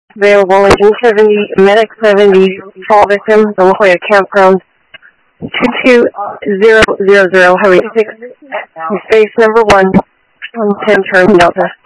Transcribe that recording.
Available engine 70, medic 70, fall victim, the La Jolla campground 22000, highway 6, space number 1, 10 turn Delta.